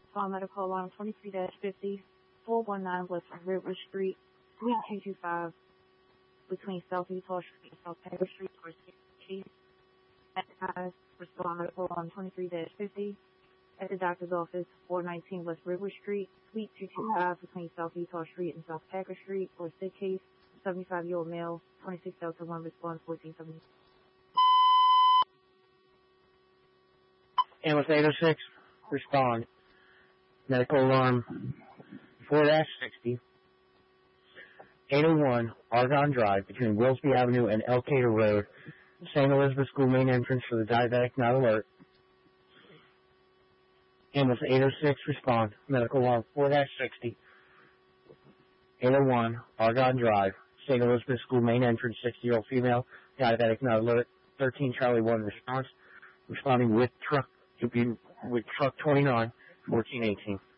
Respond medical alarm 23-50, 419 West River Street, Suite 225, between South Utah Street and South Packer Street, for case. Respond medical alarm 23-50, at the doctor's office, 419 West River Street, Suite 225, between South Utah Street and South Packer Street, for a sick case. 75-year-old male, 26 Delta 1, respond 1470. Ambulance 806, respond. Medical alarm 4-60, 801 Argonne Drive, between Willsby Avenue and Elkader Road, St. Elizabeth School main entrance for the diabetic not alert. Ambulance 806, respond. Medical alarm 4-60, 801 Argonne Drive, St. Elizabeth School main entrance, 60-year-old female, diabetic not alert. 13 Charlie 1 response, responding with truck 29, 1418.